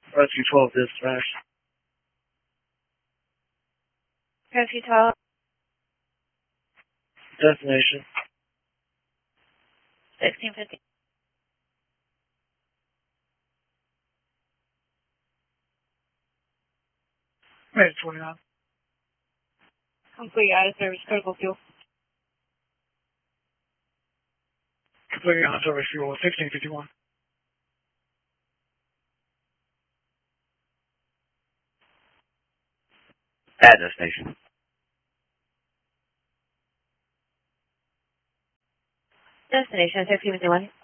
Rescue 12 dispatch. Rescue 12. Destination. 1650. Right, 29. Complete out of service, critical fuel. Completely on service fuel, 1651. At destination. Destination 1651.